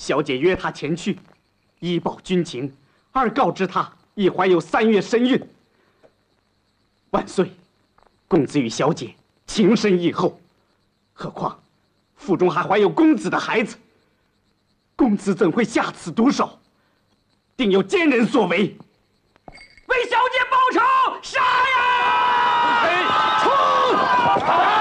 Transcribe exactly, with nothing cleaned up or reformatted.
小姐约他前去，一报军情，二告知他已怀有三月身孕。万岁，公子与小姐情深义厚，何况腹中还怀有公子的孩子，公子怎会下此毒手？定有奸人所为。为小姐报仇，杀呀！冲！